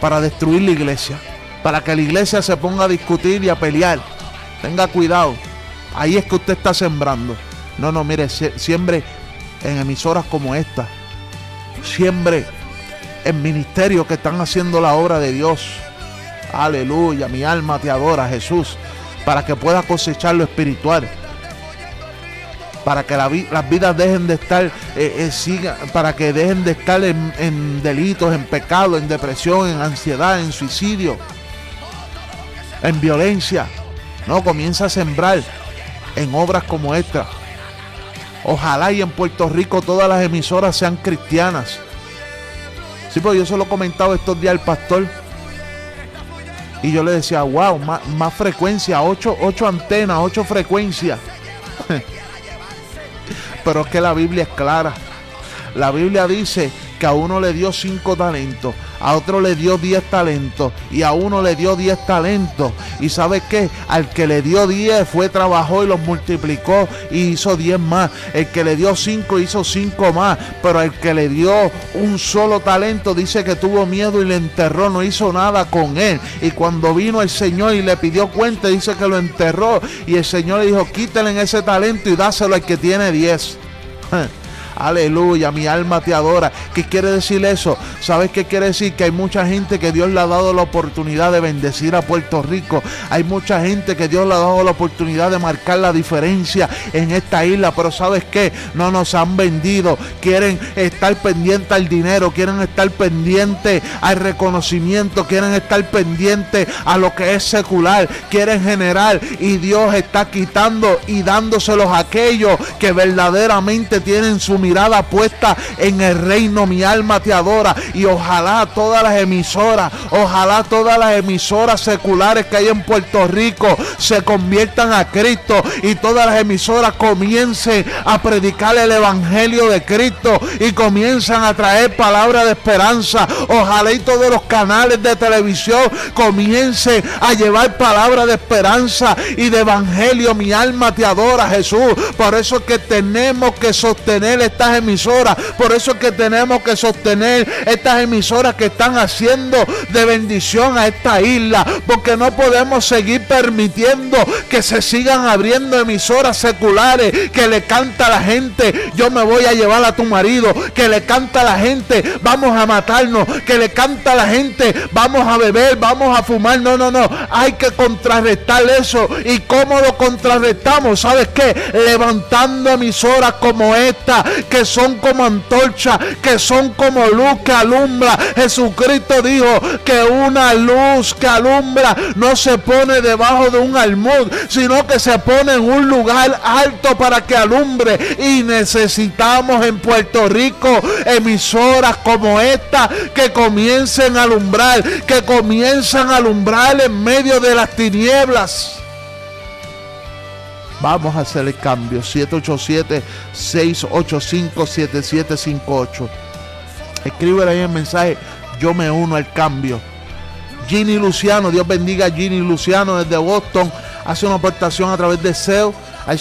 para destruir la iglesia, para que la iglesia se ponga a discutir y a pelear. Tenga cuidado, ahí es que usted está sembrando. No, mire, siembre en emisoras como esta, siembre en ministerios que están haciendo la obra de Dios. Aleluya, mi alma te adora, Jesús, para que pueda cosechar lo espiritual, para que las vidas dejen de estar, para que dejen de estar en delitos, en pecado, en depresión, en ansiedad, en suicidio, en violencia. No, comienza a sembrar en obras como esta. Ojalá y en Puerto Rico todas las emisoras sean cristianas. Sí, pues yo se lo he comentado estos días al pastor. Y yo le decía, wow, más frecuencia, 8 antenas, 8 frecuencias. Pero es que la Biblia es clara. La Biblia dice que a uno le dio 5 talentos, a otro le dio 10 talentos y a uno le dio 10 talentos. ¿Y sabe qué? Al que le dio 10 trabajó y los multiplicó y hizo 10 más. El que le dio 5 hizo 5 más. Pero el que le dio un solo talento dice que tuvo miedo y le enterró, no hizo nada con él. Y cuando vino el Señor y le pidió cuenta, dice que lo enterró. Y el Señor le dijo, quítale en ese talento y dáselo al que tiene 10. Aleluya, mi alma te adora. ¿Qué quiere decir eso? ¿Sabes qué quiere decir? Que hay mucha gente que Dios le ha dado la oportunidad de bendecir a Puerto Rico. Hay mucha gente que Dios le ha dado la oportunidad de marcar la diferencia en esta isla. Pero ¿sabes qué? No nos han vendido. Quieren estar pendientes al dinero, quieren estar pendientes al reconocimiento, quieren estar pendientes a lo que es secular, quieren generar, y Dios está quitando y dándoselos a aquellos que verdaderamente tienen su mirada puesta en el reino. Mi alma te adora. Y ojalá todas las emisoras seculares que hay en Puerto Rico se conviertan a Cristo, y todas las emisoras comiencen a predicar el evangelio de Cristo y comienzan a traer palabra de esperanza. Ojalá y todos los canales de televisión comiencen a llevar palabra de esperanza y de evangelio. Mi alma te adora, Jesús. Por eso es que tenemos que sostener estas emisoras. Por eso es que tenemos que sostener estas emisoras que están haciendo de bendición a esta isla, porque no podemos seguir permitiendo que se sigan abriendo emisoras seculares que le canta a la gente, yo me voy a llevar a tu marido, que le canta a la gente, vamos a matarnos, que le canta a la gente, vamos a beber, vamos a fumar. No, hay que contrarrestar eso. ¿Y cómo lo contrarrestamos? ¿Sabes qué? Levantando emisoras como esta, que son como antorchas, que son como luz que alumbra. Jesucristo dijo que una luz que alumbra no se pone debajo de un almud, sino que se pone en un lugar alto para que alumbre. Y necesitamos en Puerto Rico emisoras como esta que comiencen a alumbrar, que comienzan a alumbrar en medio de las tinieblas. Vamos a hacer el cambio. 787-685-7758. Escríbele ahí el mensaje, yo me uno al cambio. Ginny Luciano, Dios bendiga a Ginny Luciano desde Boston. Hace una aportación a través de SEO al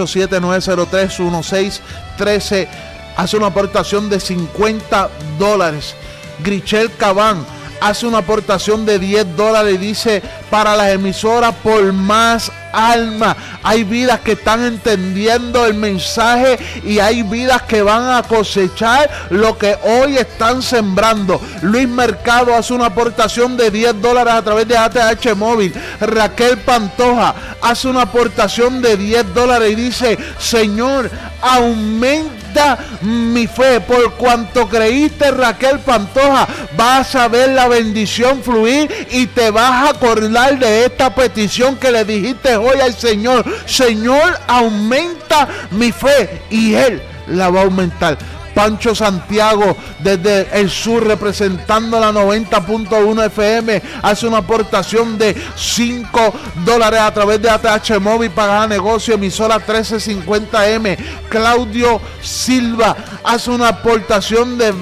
787-903-1613. Hace una aportación de $50. Grichel Cabán hace una aportación de $10 y dice, para las emisoras por más alma. Hay vidas que están entendiendo el mensaje y hay vidas que van a cosechar lo que hoy están sembrando. Luis Mercado hace una aportación de $10 a través de ATH Móvil. Raquel Pantoja hace una aportación de $10 y dice, Señor, aumenta mi fe. Por cuanto creíste, Raquel Pantoja, vas a ver la bendición fluir y te vas a acordar de esta petición que le dijiste hoy al Señor. Señor, aumenta mi fe, y Él la va a aumentar. Pancho Santiago desde el sur, representando la 90.1 FM, hace una aportación de $5 a través de ATH Móvil para negocio, emisora 1350M. Claudio Silva hace una aportación de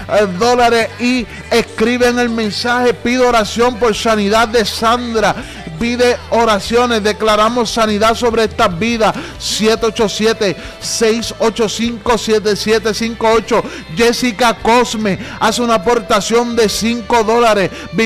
$20 y escribe en el mensaje, pido oración por sanidad de Sandra. pide oraciones, declaramos sanidad sobre estas vidas. 787-685-7758. Jessica Cosme hace una aportación de $5.